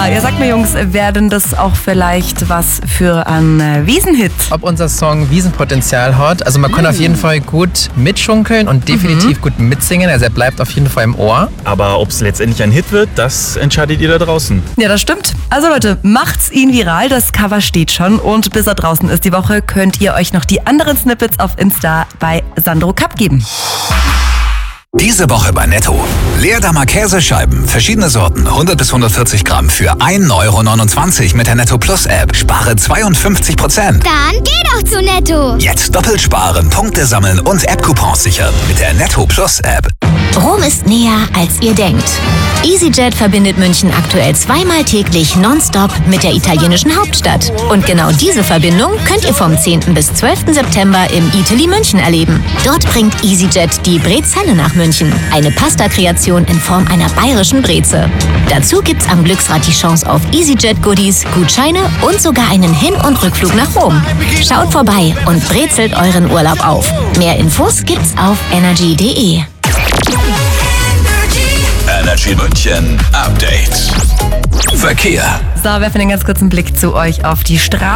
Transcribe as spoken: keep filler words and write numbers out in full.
Ja, ihr sagt mir, Jungs, wäre denn das auch vielleicht was für einen äh, Wiesenhit? Ob unser Song Wiesenpotenzial hat. Also man kann Mhm. auf jeden Fall gut mitschunkeln und definitiv gut mitsingen. Also er bleibt auf jeden Fall im Ohr. Aber ob es letztendlich ein Hit wird, das entscheidet ihr da draußen. Ja, das stimmt. Also Leute, macht's ihn viral. Das Cover steht schon. Und bis er draußen ist die Woche, könnt ihr euch noch die anderen Snippets auf Insta bei Sandro Cup geben. Diese Woche bei Netto. Leerdammer Käsescheiben, verschiedene Sorten, hundert bis hundertvierzig Gramm für ein Euro neunundzwanzig mit der Netto Plus App. Spare zweiundfünfzig Prozent. Dann geh doch zu Netto. Jetzt doppelt sparen, Punkte sammeln und App-Coupons sichern mit der Netto Plus App. Rom ist näher, als ihr denkt. EasyJet verbindet München aktuell zweimal täglich nonstop mit der italienischen Hauptstadt. Und genau diese Verbindung könnt ihr vom zehnten bis zwölften September im Eataly München erleben. Dort bringt EasyJet die Brezelle nach München. Eine Pasta-Kreation in Form einer bayerischen Breze. Dazu gibt's am Glücksrad die Chance auf EasyJet-Goodies, Gutscheine und sogar einen Hin- und Rückflug nach Rom. Schaut vorbei und brezelt euren Urlaub auf. Mehr Infos gibt's auf energy punkt de. Energy München Update. Verkehr. So, werfen einen ganz kurzen Blick zu euch auf die Straße.